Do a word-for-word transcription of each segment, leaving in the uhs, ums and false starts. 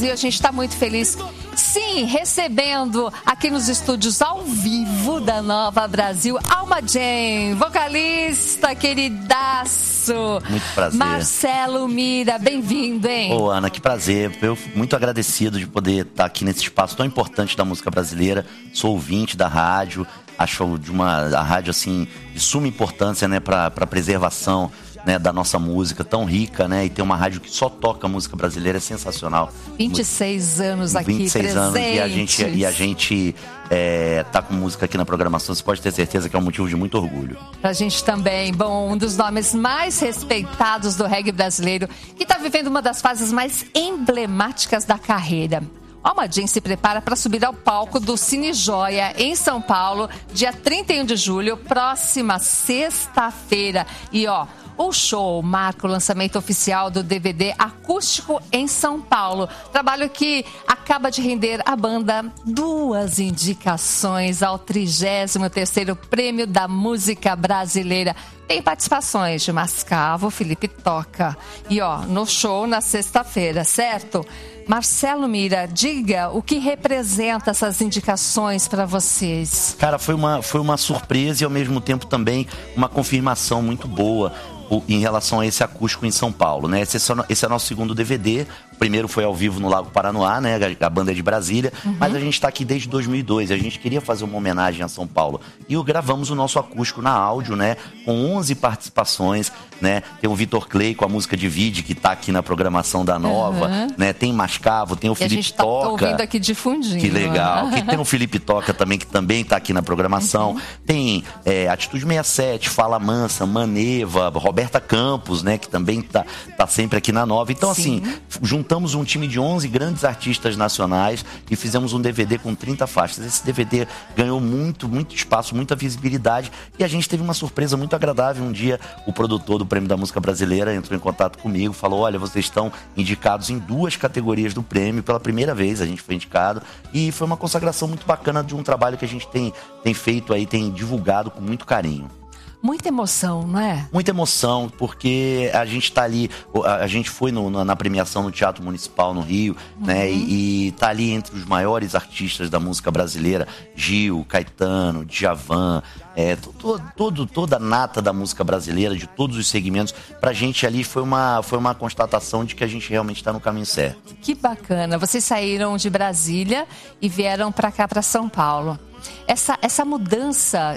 Brasil. A gente está muito feliz, sim, recebendo aqui nos estúdios ao vivo da Nova Brasil, Alma Jane, vocalista queridaço. Muito prazer. Marcelo Mira, bem-vindo, hein? Ô, Ana, que prazer. Eu fico muito agradecido de poder estar aqui nesse espaço tão importante da música brasileira. Sou ouvinte da rádio, acho de uma a rádio assim de suma importância, né, para a preservação, né, da nossa música tão rica, né, e ter uma rádio que só toca música brasileira é sensacional. vinte e seis anos aqui vinte e seis presentes. anos e a gente, e a gente é, tá com música aqui na programação, você pode ter certeza que é um motivo de muito orgulho. Pra gente também, bom, um dos nomes mais respeitados do reggae brasileiro, que tá vivendo uma das fases mais emblemáticas da carreira. Alma Jane se prepara para subir ao palco do Cine Joia, em São Paulo, dia trinta e um de julho, próxima sexta-feira. E ó, o show marca o lançamento oficial do D V D Acústico em São Paulo. Trabalho que acaba de render à banda duas indicações ao trigésimo terceiro Prêmio da Música Brasileira. Tem participações de Mascavo, Felipe Toca. E ó, no show na sexta-feira, certo? Marcelo Mira, diga o que representa essas indicações para vocês. Cara, foi uma, foi uma surpresa e ao mesmo tempo também uma confirmação muito boa em relação a esse acústico em São Paulo, né? Esse é, esse é o nosso segundo D V D. O primeiro foi ao vivo no Lago Paranoá, né? A, a banda é de Brasília. Uhum. Mas a gente está aqui desde dois mil e dois. A gente queria fazer uma homenagem a São Paulo. E gravamos o nosso acústico na áudio, né? Com onze participações, né? Tem o Vitor Clay com a música Divide, que tá aqui na programação da Nova, uhum. né? Tem Mascavo, tem o e Felipe a gente tá Toca. ouvindo aqui de fundinho. Que legal. Que tem o Felipe Toca também, que também tá aqui na programação. Uhum. Tem é, Atitude sessenta e sete, Fala Mansa, Maneva, Roberta Campos, né, que também tá, tá sempre aqui na Nova. Então, Sim. assim, juntamos um time de onze grandes artistas nacionais e fizemos um D V D com trinta faixas. Esse D V D ganhou muito, muito espaço, muita visibilidade e a gente teve uma surpresa muito agradável. Um dia, o produtor do Prêmio da Música Brasileira entrou em contato comigo, falou, olha, vocês estão indicados em duas categorias do prêmio. Pela primeira vez a gente foi indicado e foi uma consagração muito bacana de um trabalho que a gente tem, tem feito aí, tem divulgado com muito carinho. Muita emoção, não é? Muita emoção, porque a gente tá ali, a gente foi no, na premiação no Teatro Municipal no Rio, uhum. né? E, e tá ali entre os maiores artistas da música brasileira, Gil, Caetano, Djavan, é, todo, todo, toda a nata da música brasileira, de todos os segmentos. Pra gente ali foi uma, foi uma constatação de que a gente realmente tá no caminho certo. Que bacana, vocês saíram de Brasília e vieram pra cá, pra São Paulo. Essa, essa mudança...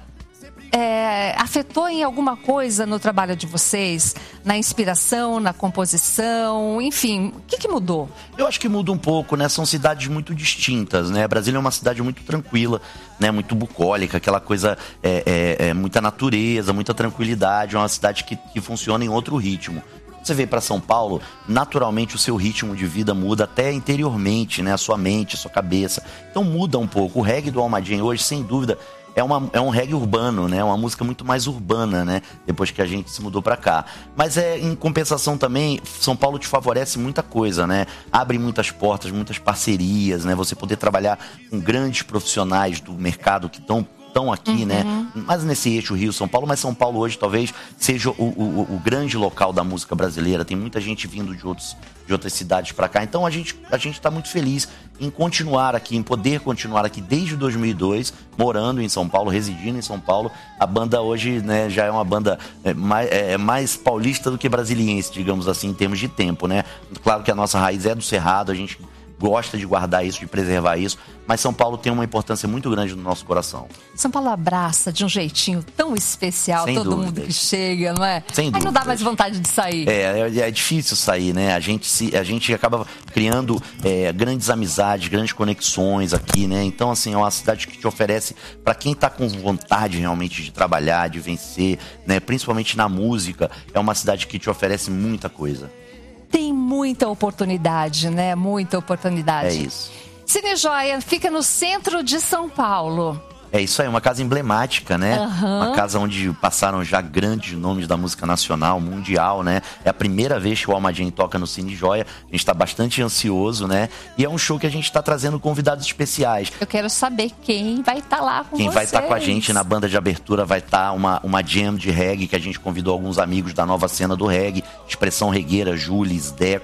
É, afetou em alguma coisa no trabalho de vocês? Na inspiração, na composição, enfim, o que, que mudou? Eu acho que muda um pouco, né? São cidades muito distintas, né? Brasília é uma cidade muito tranquila, né? Muito bucólica, aquela coisa, é, é, é, muita natureza, muita tranquilidade, é uma cidade que, que funciona em outro ritmo. Você veio para São Paulo, naturalmente o seu ritmo de vida muda até interiormente, né? A sua mente, a sua cabeça. Então muda um pouco. O reggae do Alma Jane hoje, sem dúvida, É, uma, é um reggae urbano, né? Uma música muito mais urbana, né? Depois que a gente se mudou pra cá. Mas é, em compensação também, São Paulo te favorece muita coisa, né? Abre muitas portas, muitas parcerias, né? Você poder trabalhar com grandes profissionais do mercado que estão estão aqui, uhum. né? Mas nesse eixo Rio-São Paulo, mas São Paulo hoje talvez seja o, o, o grande local da música brasileira. Tem muita gente vindo de, outros, de outras cidades para cá. Então a gente a gente está muito feliz em continuar aqui, em poder continuar aqui desde dois mil e dois, morando em São Paulo, residindo em São Paulo. A banda hoje, né, já é uma banda é, mais, é, mais paulista do que brasiliense, digamos assim, em termos de tempo, né? Claro que a nossa raiz é do Cerrado, a gente gosta de guardar isso, de preservar isso, mas São Paulo tem uma importância muito grande no nosso coração. São Paulo abraça de um jeitinho tão especial, Sem todo dúvidas. mundo que chega, não é? Sem Aí não dá mais vontade de sair. É, é, é difícil sair, né? A gente, se, a gente acaba criando é, grandes amizades, grandes conexões aqui, né? Então, assim, é uma cidade que te oferece, para quem tá com vontade realmente de trabalhar, de vencer, né? Principalmente na música, é uma cidade que te oferece muita coisa. Tem muita oportunidade, né? Muita oportunidade. É isso. Cine Joia fica no centro de São Paulo. É isso aí, uma casa emblemática, né? Uhum. Uma casa onde passaram já grandes nomes da música nacional, mundial, né? É a primeira vez que o Alma Jane toca no Cine Joia. A gente tá bastante ansioso, né? E é um show que a gente tá trazendo convidados especiais. Eu quero saber quem vai estar tá lá com quem vocês. Quem vai estar tá com a gente na banda de abertura vai estar tá uma, uma jam de reggae, que a gente convidou alguns amigos da nova cena do reggae. Expressão Regueira, Jules, Deco.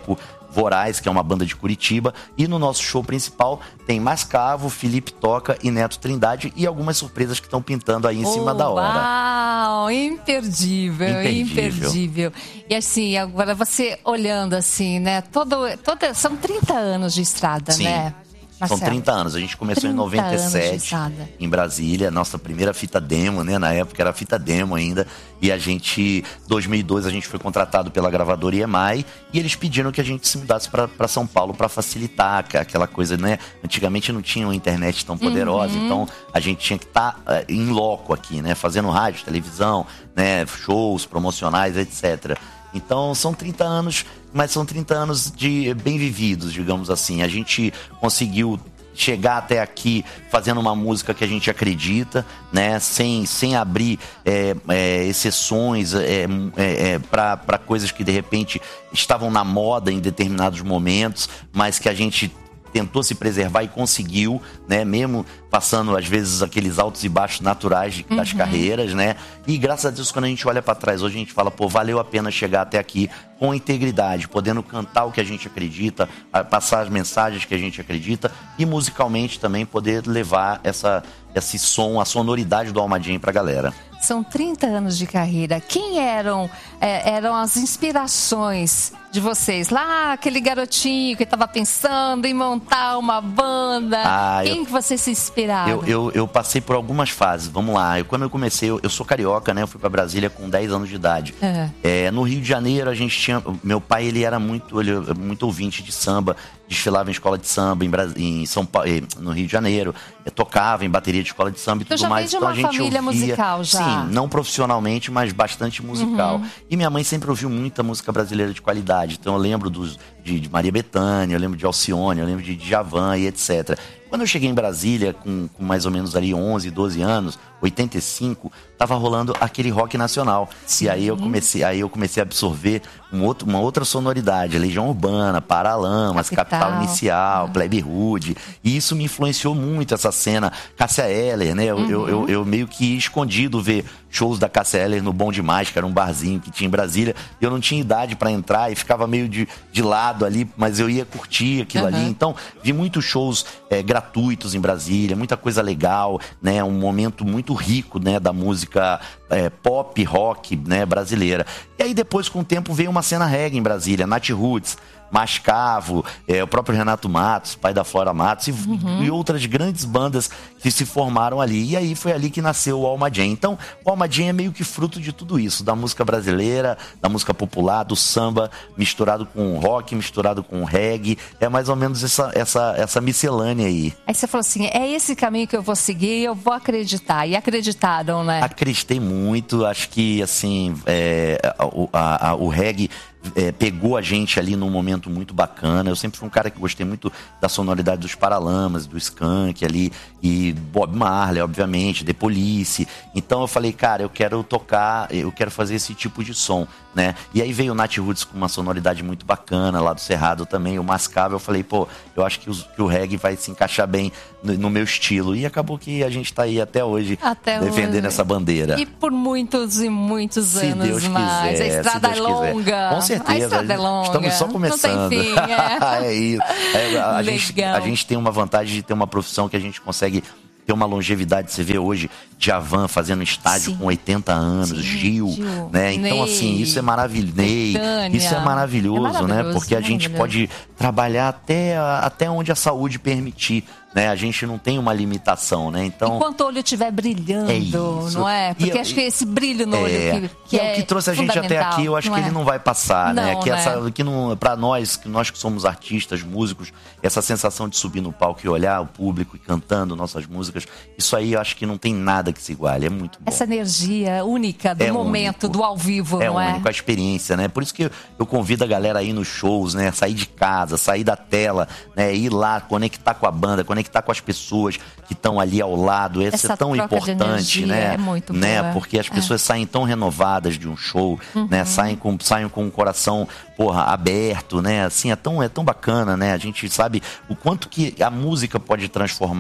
Voraz, que é uma banda de Curitiba. E no nosso show principal tem Mascavo, Felipe Toca e Neto Trindade. E algumas surpresas que estão pintando aí em oh, cima da hora. Uau, imperdível, imperdível, imperdível. E assim, agora você olhando assim, né? Todo, todo, são trinta anos de estrada, Sim. né? Marcelo. São trinta anos. A gente começou em noventa e sete, em Brasília. Nossa primeira fita demo, né? Na época era fita demo ainda. E a gente, em dois mil e dois, a gente foi contratado pela gravadora I E M I. E eles pediram que a gente se mudasse para São Paulo para facilitar aquela coisa, né? Antigamente não tinha uma internet tão poderosa. Uhum. Então a gente tinha que estar tá, em loco aqui, né? Fazendo rádio, televisão, né? Shows promocionais, etcétera. Então são trinta anos, mas são trinta anos de bem vividos, digamos assim. A gente conseguiu chegar até aqui fazendo uma música que a gente acredita, né? Sem, sem abrir é, é, exceções é, é, é, para coisas que de repente estavam na moda em determinados momentos, mas que a gente tentou se preservar e conseguiu, né? Mesmo passando, às vezes, aqueles altos e baixos naturais de, das uhum. carreiras, né? E, graças a Deus, quando a gente olha para trás, hoje a gente fala, pô, valeu a pena chegar até aqui com integridade, podendo cantar o que a gente acredita, passar as mensagens que a gente acredita e, musicalmente, também poder levar essa, esse som, a sonoridade do Alma Jam pra galera. São trinta anos de carreira. Quem eram, é, eram as inspirações de vocês? Lá, aquele garotinho que estava pensando em montar uma banda. Ah, Quem eu, que vocês se inspiraram? Eu, eu, eu passei por algumas fases. Vamos lá. Eu, quando eu comecei, eu, eu sou carioca, né? Eu fui para Brasília com dez anos de idade. É. É, no Rio de Janeiro, a gente tinha... Meu pai, ele era muito, ele, muito ouvinte de samba. Desfilava em escola de samba em, Bras... em São Paulo, no Rio de Janeiro. Eu tocava em bateria de escola de samba e então, tudo mais. Já então a gente família ouvia... musical já. Sim, não profissionalmente, mas bastante musical. Uhum. E minha mãe sempre ouviu muita música brasileira de qualidade. Então eu lembro dos, de, de Maria Bethânia, eu lembro de Alcione, eu lembro de Djavan e etcétera. Quando eu cheguei em Brasília, com, com mais ou menos ali onze, doze anos, oitenta e cinco, tava rolando aquele rock nacional. Sim. E aí eu comecei, aí eu comecei a absorver um outro, uma outra sonoridade, Legião Urbana, Paralamas, Capital, Capital Inicial, ah. Plebe Rude. E isso me influenciou muito, essa cena. Cássia Eller, né? Uhum. Eu, eu, eu meio que escondido ver shows da Cássia Eller no Bom Demais, que era um barzinho que tinha em Brasília. Eu não tinha idade para entrar e ficava meio de, de lado ali, mas eu ia curtir aquilo uhum. ali. Então, vi muitos shows é, gratuitos em Brasília, muita coisa legal, né? Um momento muito rico, né? Da música é, pop, rock, né? Brasileira. E aí depois, com o tempo, veio uma cena reggae em Brasília, Nat Roots, Mascavo, é, o próprio Renato Matos, pai da Flora Matos e, uhum. e outras grandes bandas que se formaram ali. E aí foi ali que nasceu o Alma Jam. Então, o Alma Jam é meio que fruto de tudo isso, da música brasileira, da música popular, do samba, misturado com rock, misturado com reggae. É mais ou menos essa, essa, essa miscelânea aí. Aí você falou assim, é esse caminho que eu vou seguir, eu vou acreditar. E acreditaram, né? Acreditei muito, acho que, assim, é, a, a, a, o reggae É, pegou a gente ali num momento muito bacana. Eu sempre fui um cara que gostei muito da sonoridade dos Paralamas, do Skank ali, e Bob Marley, obviamente, The Police. Então eu falei, cara, eu quero tocar, eu quero fazer esse tipo de som, né? E aí veio o Nat Roots com uma sonoridade muito bacana, lá do Cerrado também, o Mascavo. Eu falei, pô, eu acho que o, que o reggae vai se encaixar bem no, no meu estilo. E acabou que a gente tá aí até hoje, até defendendo hoje. Essa bandeira. E por muitos e muitos se anos Deus mais. Quiser, a estrada é longa. Quiser. Com certeza. A estrada é longa. Estamos só começando. Não tem fim, é. É isso. É, a, a, gente, a gente tem uma vantagem de ter uma profissão que a gente consegue ter uma longevidade. Você vê hoje Djavan fazendo estádio Sim. com oitenta anos, Sim, Gil, Gil, né? Então, Ney, assim, isso é maravilhoso. Ney, isso é maravilhoso, é maravilhoso, né? Porque a gente pode trabalhar até, até onde a saúde permitir. Né? A gente não tem uma limitação, né? Então, enquanto o olho estiver brilhando, é não é? Porque e, acho que esse brilho no olho é, que, que é, é o que trouxe a gente até aqui, eu acho que é? ele não vai passar, não, né? Que né? essa, que não, pra nós, que nós que somos artistas, músicos, essa sensação de subir no palco e olhar o público e cantando nossas músicas, isso aí eu acho que não tem nada que se iguale, é muito bom. Essa energia única do é momento, único. do ao vivo, é não é? É único, a experiência, né? Por isso que eu, eu convido a galera a ir nos shows, né? Sair de casa, sair da tela, né? Ir lá, conectar com a banda, conectar com as pessoas que estão ali ao lado. Isso Essa é tão importante, né? É muito né? boa. Porque as pessoas é. saem tão renovadas de um show, uhum. né? Saem com, saem com o coração, porra, aberto, né? Assim, é tão, é tão bacana, né? A gente sabe o quanto que a música pode transformar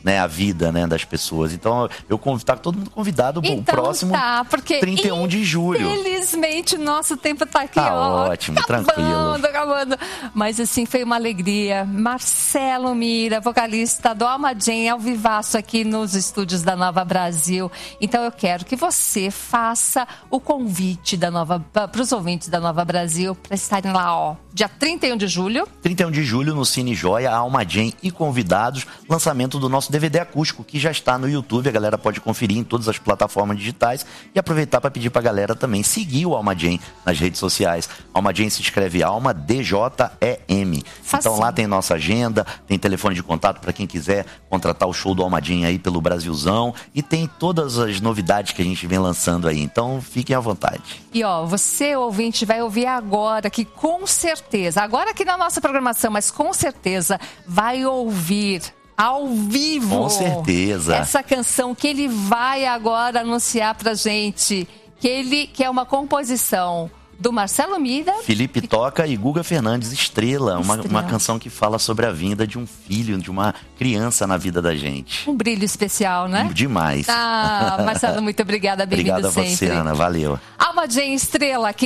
né, a vida, né, das pessoas. Então, eu convido, tá todo mundo convidado pro então, próximo tá, porque trinta e um de julho. Infelizmente, o nosso tempo tá aqui, Tá ó. ótimo, acabando, tranquilo. acabando. Mas, assim, foi uma alegria. Marcelo Mira, vocalista do Alma Jane, ao vivaço aqui nos estúdios da Nova Brasil. Então, eu quero que você faça o convite da Nova, para os ouvintes da Nova Brasil, para estarem lá, ó, dia trinta e um de julho. trinta e um de julho, no Cine Joia, Alma Jane e convidados, lançamento do nosso D V D acústico, que já está no YouTube, a galera pode conferir em todas as plataformas digitais e aproveitar para pedir para a galera também seguir o Alma Jane nas redes sociais. Alma Jane se escreve Alma D J E M. Então lá tem nossa agenda, tem telefone de contato para quem quiser contratar o show do Alma Jane aí pelo Brasilzão e tem todas as novidades que a gente vem lançando aí. Então fiquem à vontade. E ó, você ouvinte vai ouvir agora que com certeza, agora aqui na nossa programação, mas com certeza vai ouvir ao vivo. Com certeza. Essa canção que ele vai agora anunciar pra gente, que ele que é uma composição do Marcelo Mira, Felipe Toca e Guga Fernandes, Estrela, uma, Estrela. uma canção que fala sobre a vinda de um filho, de uma criança na vida da gente. Um brilho especial, né? Demais. Ah, Marcelo, muito obrigada, bem-vindo Obrigado a sempre. você, Ana, valeu. Alma Jane, Estrela, aqui